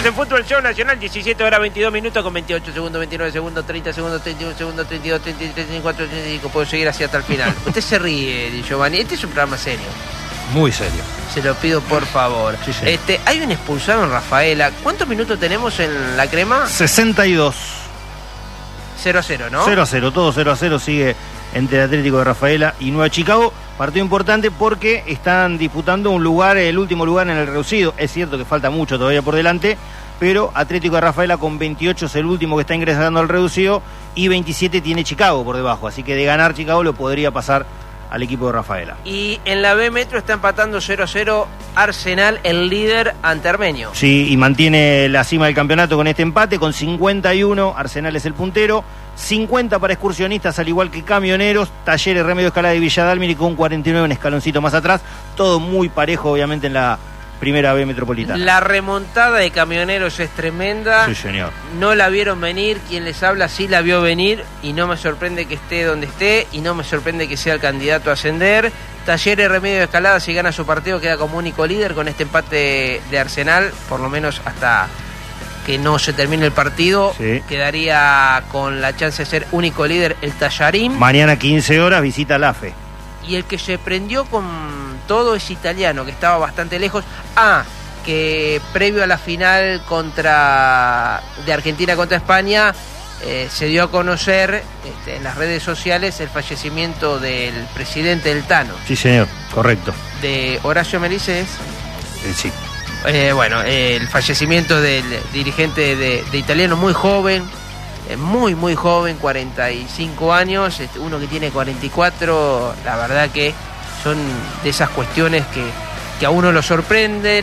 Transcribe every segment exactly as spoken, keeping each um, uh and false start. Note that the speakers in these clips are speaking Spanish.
en Fútbol Show Nacional, diecisiete horas veintidós minutos con veintiocho segundos, veintinueve segundos, treinta segundos, treinta y uno segundos, treinta y dos, treinta y tres, treinta y cuatro, treinta y cinco. Puedo seguir así hasta el final. Usted se ríe, Di Giovanni. Este es un programa serio. Muy serio. Se lo pido por favor. Sí, sí. Este, hay un expulsado en Rafaela. ¿Cuántos minutos tenemos en la crema? sesenta y dos. cero a cero, ¿no? cero a cero, todo cero a cero sigue entre el Atlético de Rafaela y Nueva Chicago. Partido importante porque están disputando un lugar, el último lugar en el reducido. Es cierto que falta mucho todavía por delante, pero Atlético de Rafaela con veintiocho es el último que está ingresando al reducido y veintisiete tiene Chicago por debajo. Así que de ganar Chicago lo podría pasar al equipo de Rafaela. Y en la B Metro está empatando cero a cero Arsenal, el líder ante Armenio. Sí, y mantiene la cima del campeonato con este empate, con cincuenta y uno, Arsenal es el puntero, cincuenta para Excursionistas, al igual que Camioneros, Talleres, Remedio Escalada y Villa Dálmine con cuarenta y nueve, un escaloncito más atrás, todo muy parejo obviamente en la primera B metropolitana. La remontada de Camioneros es tremenda. Sí, señor. No la vieron venir, quien les habla sí la vio venir y no me sorprende que esté donde esté y no me sorprende que sea el candidato a ascender. Talleres, Remedio de Escalada, si gana su partido queda como único líder con este empate de Arsenal, por lo menos hasta que no se termine el partido. Sí. Quedaría con la chance de ser único líder el Tallarín. Mañana quince horas visita la F. Y el que se prendió con todo es Italiano, que estaba bastante lejos. Ah, que previo a la final contra de Argentina contra España, eh, se dio a conocer este, en las redes sociales el fallecimiento del presidente del Tano. Sí, señor, correcto. De Horacio Melices. Eh, sí. Eh, bueno, eh, el fallecimiento del dirigente de, de Italiano, muy joven. Muy, muy joven, cuarenta y cinco años, uno que tiene cuarenta y cuatro, la verdad que son de esas cuestiones que, que a uno lo sorprenden,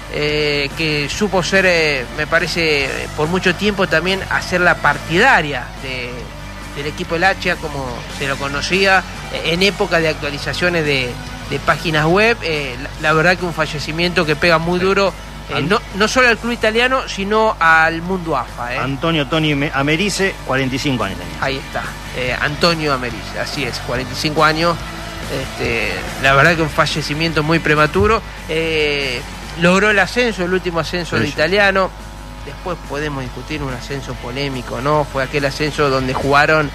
eh, que supo ser, eh, me parece, por mucho tiempo también hacer la partidaria de, del equipo El Hacha, como se lo conocía, en época de actualizaciones de, de páginas web, eh, la, la verdad que un fallecimiento que pega muy duro. Eh, no, no solo al club italiano, sino al mundo A F A. ¿eh? Antonio Toni Americe, cuarenta y cinco años tenía. Ahí está, eh, Antonio Americe, así es, cuarenta y cinco años. Este, la verdad que un fallecimiento muy prematuro. Eh, logró el ascenso, el último ascenso Sí, de sí. Italiano. Después podemos discutir un ascenso polémico, ¿no? Fue aquel ascenso donde jugaron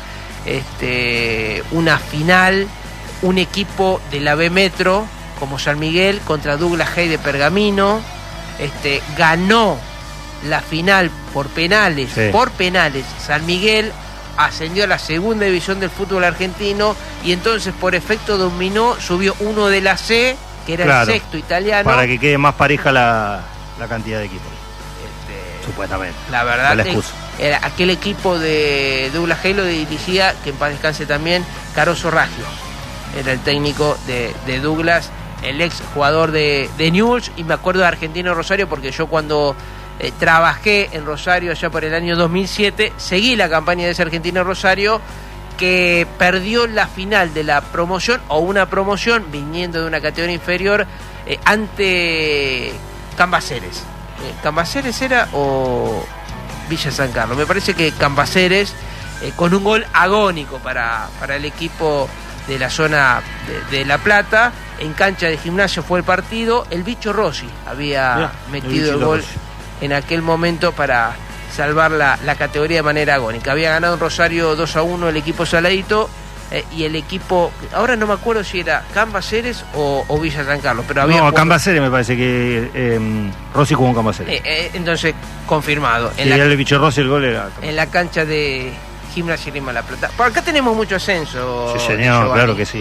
este, una final, un equipo de la B Metro, como San Miguel, contra Douglas Hay de Pergamino. Este, ganó la final por penales, Sí. por penales, San Miguel ascendió a la segunda división del fútbol argentino y entonces por efecto dominó, subió uno de la C, que era Claro, el sexto italiano. para que quede más pareja la, la cantidad de equipos, Este, supuestamente. la verdad La que excusa. era aquel equipo de Douglas Hay lo dirigía, que en paz descanse también, Caroso Raggio, era el técnico de, de Douglas, el ex jugador de, de Newell's, y me acuerdo de Argentino Rosario porque yo cuando eh, trabajé en Rosario allá por el año dos mil siete, seguí la campaña de ese Argentino Rosario que perdió la final de la promoción o una promoción viniendo de una categoría inferior eh, ante Cambaceres. Eh, ¿Cambaceres era o Villa San Carlos? Me parece que Cambaceres, eh, con un gol agónico para, para el equipo de la zona de, de La Plata. En cancha de Gimnasia fue el partido. El Bicho Rossi había Mirá, metido el el gol Rossi. en aquel momento para salvar la, la categoría de manera agónica. Había ganado en Rosario dos a uno el equipo Saladito, eh, y el equipo, ahora no me acuerdo si era Cambaceres o, o Villa San Carlos, pero había No, jugado- Cambaceres me parece que eh, Rossi jugó en Cambaceres. eh, eh, entonces confirmado Sí, en, la, el bicho Rossi, el gol era. en la cancha de Gimnasia y Lima La Plata. Por acá tenemos mucho ascenso. Sí, señor, Giovanni. claro que sí.